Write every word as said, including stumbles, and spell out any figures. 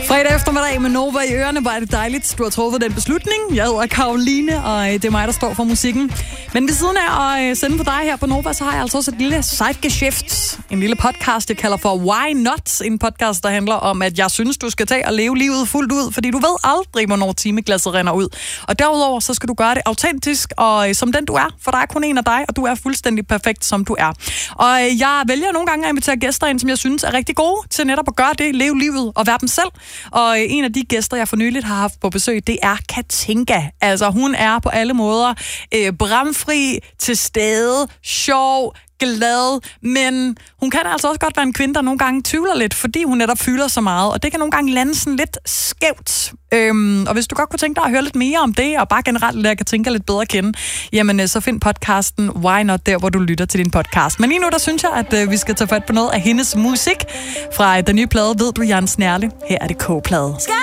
Fredag eftermiddag med Nova i ørerne, var det dejligt, du har truffet den beslutning. Jeg hedder Karoline, og det er mig, der står for musikken. Men ved siden af at sende på dig her på Nova, så har jeg altså også et lille sidegeschæft. En lille podcast, jeg kalder for Why Not? En podcast, der handler om, at jeg synes, du skal tage og leve livet fuldt ud, fordi du ved aldrig, hvornår timeglasset render ud. Og derudover, så skal du gøre det autentisk, og som den du er, for der er kun en af dig, og du er fuldstændig perfekt, som du er. Og jeg vælger nogle gange at invitere gæster ind, som jeg synes er rigtig gode til netop at gøre det, leve livet og være dem selv. Og en af de gæster, jeg for nyligt har haft på besøg, det er Katinka. Altså, hun er på alle måder øh, bramfri, til stede, sjov, glad, men hun kan altså også godt være en kvinde, der nogle gange tvivler lidt, fordi hun netop fylder så meget, og det kan nogle gange lande sådan lidt skævt. Øhm, og hvis du godt kunne tænke dig at høre lidt mere om det, og bare generelt lære Katinka lidt bedre at kende, jamen så find podcasten Why Not der, hvor du lytter til din podcast. Men lige nu, der synes jeg, at øh, vi skal tage fat på noget af hendes musik fra den nye plade, Ved du, Jørgen Snærle. Her er det K-plade.